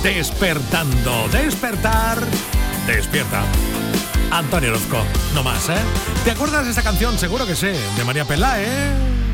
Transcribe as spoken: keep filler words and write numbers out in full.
despertando. Despertar. Despierta. Antonio Orozco, no más, ¿eh? ¿Te acuerdas de esta canción? Seguro que sí, de María Peláez.